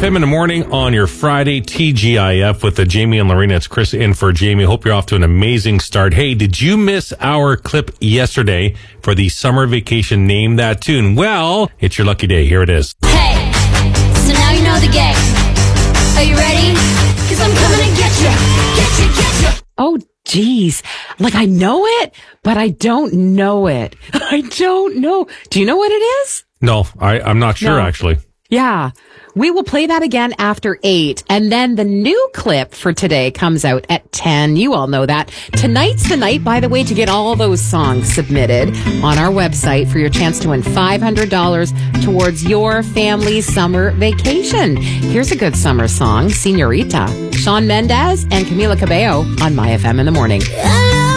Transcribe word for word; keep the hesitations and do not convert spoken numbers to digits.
F M in the morning on your Friday, T G I F with the Jamie and Lorena. It's Chris in for Jamie. Hope you're off to an amazing start. Hey, did you miss our clip yesterday for the summer vacation Name That Tune? Well, it's your lucky day. Here it is. Hey, so now you know the game. Are you ready? Because I'm coming to get you. Get you, get you. Oh, geez. Like, I know it, but I don't know it. I don't know. Do you know what it is? No, I, I'm not sure, No. actually. Yeah. We will play that again after eight. And then the new clip for today comes out at ten. You all know that. Tonight's the night, by the way, to get all those songs submitted on our website for your chance to win five hundred dollars towards your family's summer vacation. Here's a good summer song, Senorita. Shawn Mendes and Camila Cabello on My F M in the morning. I